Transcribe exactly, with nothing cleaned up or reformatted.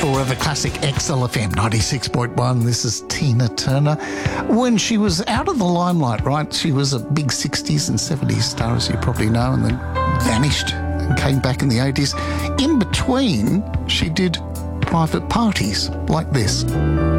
Forever Classic X L F M ninety-six point one. This is Tina Turner. When she was out of the limelight, right, she was a big sixties and seventies star, as you probably know, and then vanished and came back in the eighties. In between, she did private parties like this.